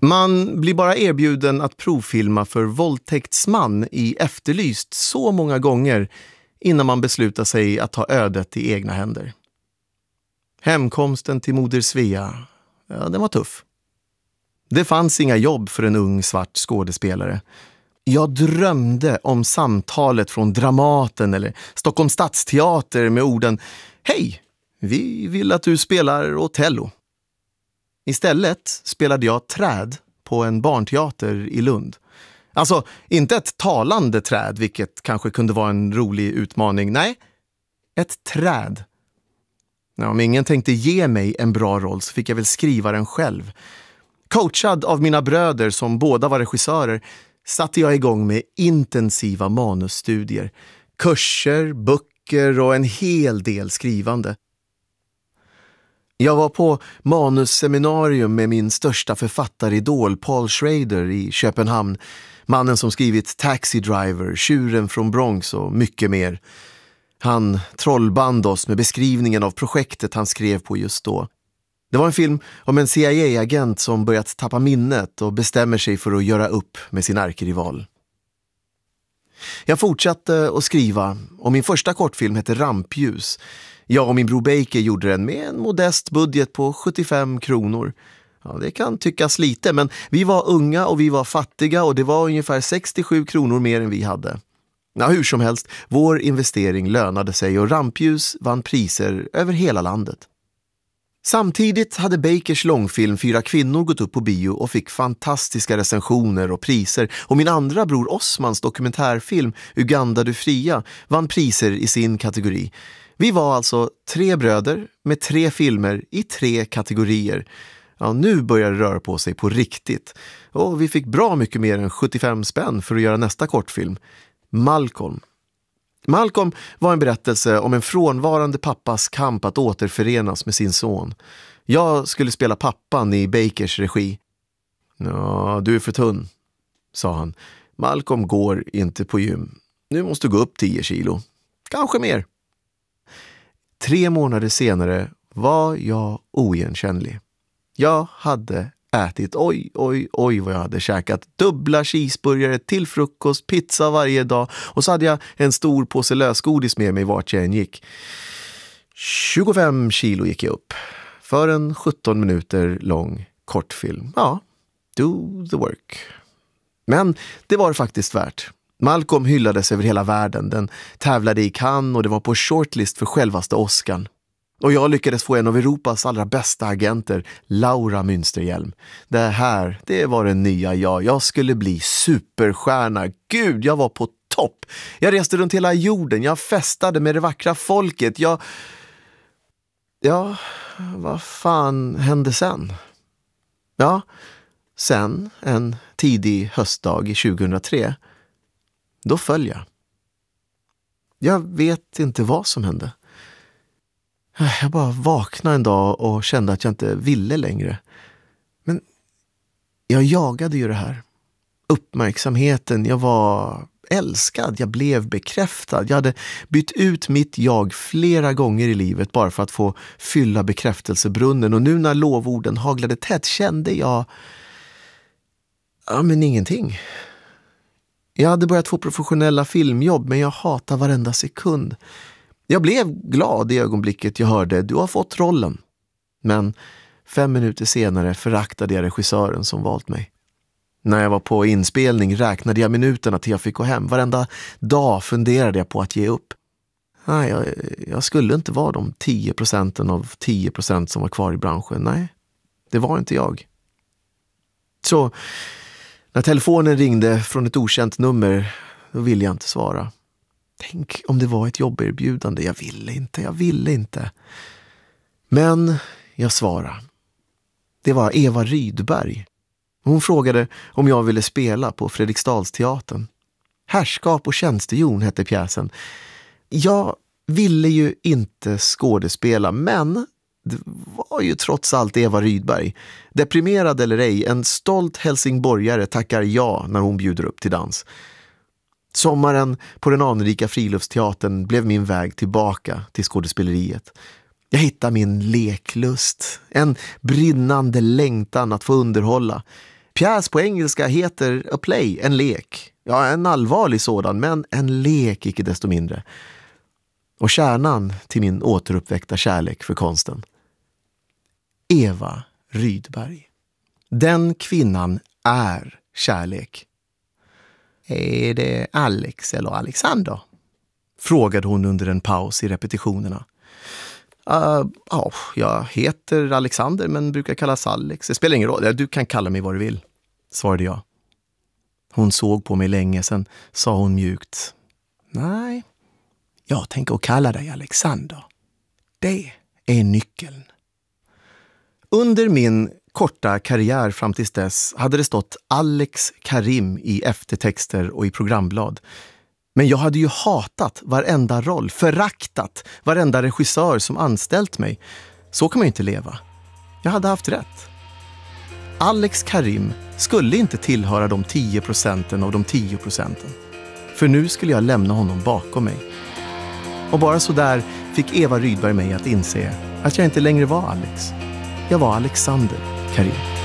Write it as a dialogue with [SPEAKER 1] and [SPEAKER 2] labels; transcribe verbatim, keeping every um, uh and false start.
[SPEAKER 1] Man blir bara erbjuden att provfilma för våldtäktsman i Efterlyst så många gånger innan man beslutar sig att ta ödet i egna händer. Hemkomsten till moder Svea, ja, den var tuff. Det fanns inga jobb för en ung svart skådespelare. Jag drömde om samtalet från Dramaten eller Stockholms stadsteater med orden "Hej, vi vill att du spelar Othello." Istället spelade jag träd på en barnteater i Lund. Alltså, inte ett talande träd, vilket kanske kunde vara en rolig utmaning. Nej, ett träd. Ja, om ingen tänkte ge mig en bra roll så fick jag väl skriva den själv. Coachad av mina bröder som båda var regissörer satte jag igång med intensiva manusstudier. Kurser, böcker och en hel del skrivande. Jag var på manusseminarium med min största författaridol Paul Schrader i Köpenhamn. Mannen som skrivit Taxi Driver, Tjuren från Bronx och mycket mer. Han trollband oss med beskrivningen av projektet han skrev på just då. Det var en film om en C I A-agent som börjat tappa minnet och bestämmer sig för att göra upp med sin ärkerival. Jag fortsatte att skriva och min första kortfilm hette Rampljus. Jag och min bror Baker gjorde den med en modest budget på sjuttiofem kronor. Ja, det kan tyckas lite, men vi var unga och vi var fattiga och det var ungefär sextiosju kronor mer än vi hade. Ja, hur som helst, vår investering lönade sig och Rampljus vann priser över hela landet. Samtidigt hade Bakers långfilm Fyra kvinnor gått upp på bio och fick fantastiska recensioner och priser, och min andra bror Osmans dokumentärfilm Uganda du fria vann priser i sin kategori. Vi var alltså tre bröder med tre filmer i tre kategorier. Ja, nu börjar det röra på sig på riktigt. Och vi fick bra mycket mer än sjuttiofem spänn för att göra nästa kortfilm. Malcolm. Malcolm var en berättelse om en frånvarande pappas kamp att återförenas med sin son. Jag skulle spela pappan i Bakers regi. Ja, du är för tunn, sa han. Malcolm går inte på gym. Nu måste du gå upp tio kilo. Kanske mer. Tre månader senare var jag oigenkännlig. Jag hade ätit, oj, oj, oj vad jag hade käkat. Dubbla cheeseburgare till frukost, pizza varje dag. Och så hade jag en stor påse lösgodis med mig vart jag än gick. tjugofem kilo gick jag upp. För en sjutton minuter lång kortfilm. Ja, do the work. Men det var det faktiskt värt. Malcolm hyllades över hela världen. Den tävlade i Cannes och det var på shortlist för självaste Oscar. Och jag lyckades få en av Europas allra bästa agenter, Laura Münsterhjelm. Det här, det var den nya jag. Jag skulle bli superstjärna. Gud, jag var på topp. Jag reste runt hela jorden. Jag festade med det vackra folket. Jag... Ja, vad fan hände sen? Ja, sen en tidig höstdag tjugohundratre. Då föll jag. Jag vet inte vad som hände. Jag bara vaknade en dag och kände att jag inte ville längre. Men jag jagade ju det här. Uppmärksamheten, jag var älskad, jag blev bekräftad. Jag hade bytt ut mitt jag flera gånger i livet bara för att få fylla bekräftelsebrunnen. Och nu när lovorden haglade tätt kände jag... Ja, men ingenting. Jag hade börjat få professionella filmjobb, men jag hatar varenda sekund. Jag blev glad i ögonblicket jag hörde du har fått rollen. Men fem minuter senare föraktade jag regissören som valt mig. När jag var på inspelning räknade jag minuterna till jag fick gå hem. Varenda dag funderade jag på att ge upp. Nej, jag, jag skulle inte vara de tio procenten av tio procent som var kvar i branschen. Nej, det var inte jag. Så när telefonen ringde från ett okänt nummer, då ville jag inte svara. Tänk om det var ett jobberbjudande. Jag ville inte, jag ville inte. Men jag svarade. Det var Eva Rydberg. Hon frågade om jag ville spela på Fredriksdalsteatern. Härskap och tjänstehjon hette pjäsen. Jag ville ju inte skådespela, men det var ju trots allt Eva Rydberg. Deprimerad eller ej, en stolt helsingborgare tackar ja när hon bjuder upp till dans. Sommaren på den anrika friluftsteatern blev min väg tillbaka till skådespeleriet. Jag hittade min leklust, en brinnande längtan att få underhålla. Pjäs på engelska heter a play, en lek. Ja, en allvarlig sådan, men en lek icke desto mindre. Och kärnan till min återuppväckta kärlek för konsten. Eva Rydberg. Den kvinnan är kärlek. Är det Alex eller Alexander? Frågade hon under en paus i repetitionerna. Uh, oh, jag heter Alexander men brukar kallas Alex. Det spelar ingen roll, du kan kalla mig vad du vill, svarade jag. Hon såg på mig länge, sen sa hon mjukt. Nej, jag tänker kalla dig Alexander. Det är nyckeln. Under min korta karriär fram tills dess hade det stått Alex Karim i eftertexter och i programblad. Men jag hade ju hatat varenda roll, föraktat varenda regissör som anställt mig. Så kan man ju inte leva. Jag hade haft rätt. Alex Karim skulle inte tillhöra de tio procenten av de tio procenten. För nu skulle jag lämna honom bakom mig. Och bara så där fick Eva Rydberg mig att inse att jag inte längre var Alex. Jag var Alexander Karim.